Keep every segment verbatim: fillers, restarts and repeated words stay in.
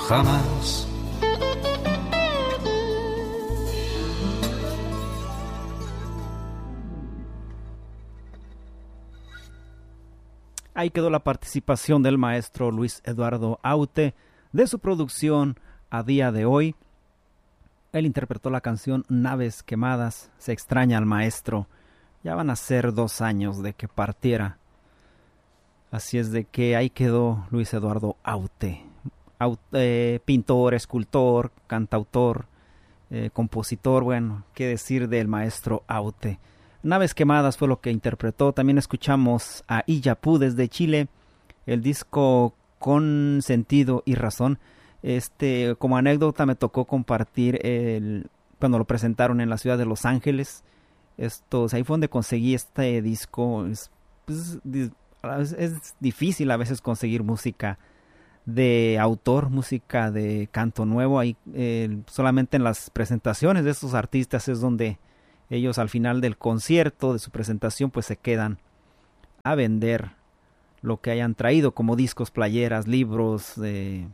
jamás. Ahí quedó la participación del maestro Luis Eduardo Aute de su producción A Día de Hoy. Él interpretó la canción Naves Quemadas. Se extraña al maestro. Ya van a ser dos años de que partiera. Así es de que ahí quedó Luis Eduardo Aute. Aute eh, pintor, escultor, cantautor, eh, compositor. Bueno, qué decir del maestro Aute. Naves Quemadas fue lo que interpretó. También escuchamos a Illapú desde Chile, el disco Con Sentido y Razón. Este, como anécdota me tocó compartir el, cuando lo presentaron en la ciudad de Los Ángeles. Estos, ahí fue donde conseguí este disco. Es, pues, es difícil a veces conseguir música de autor, música de canto nuevo. Ahí eh, solamente en las presentaciones de estos artistas es donde ellos al final del concierto, de su presentación, pues se quedan a vender lo que hayan traído, como discos, playeras, libros, eh,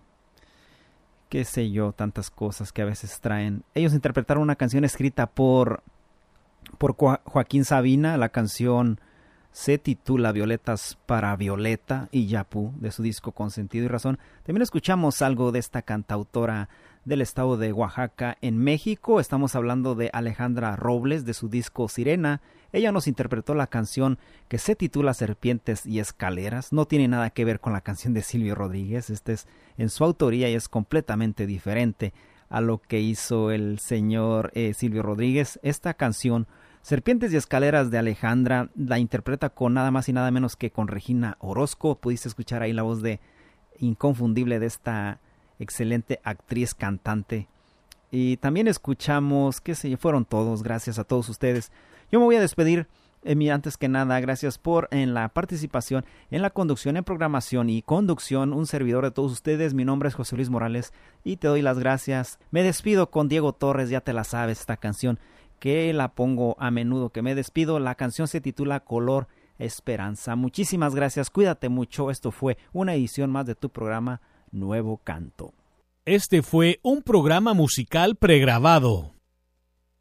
qué sé yo, tantas cosas que a veces traen. Ellos interpretaron una canción escrita por, por Joaquín Sabina. La canción se titula Violetas para Violeta y Yapú, de su disco Con Sentido y Razón. También escuchamos algo de esta cantautora del estado de Oaxaca en México. Estamos hablando de Alejandra Robles, de su disco Sirena. Ella nos interpretó la canción que se titula Serpientes y Escaleras. No tiene nada que ver con la canción de Silvio Rodríguez. Esta es en su autoría y es completamente diferente a lo que hizo el señor eh, Silvio Rodríguez. Esta canción, Serpientes y Escaleras, de Alejandra, la interpreta con nada más y nada menos que con Regina Orozco. Pudiste escuchar ahí la voz de inconfundible de esta excelente actriz cantante. Y también escuchamos, qué sé yo, fueron todos, gracias a todos ustedes. Yo me voy a despedir, eh, antes que nada, gracias por en la participación, en la conducción, en programación y conducción, un servidor de todos ustedes. Mi nombre es José Luis Morales y te doy las gracias. Me despido con Diego Torres, ya te la sabes, esta canción que la pongo a menudo que me despido. La canción se titula Color Esperanza. Muchísimas gracias, cuídate mucho. Esto fue una edición más de tu programa Nuevo Canto. Este fue un programa musical pregrabado.